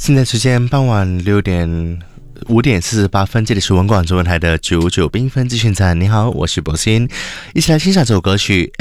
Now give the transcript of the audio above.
现在时间傍晚5点48分，这里是文广中文台的99缤纷资讯站。你好，我是博鑫，一起来欣赏这首歌曲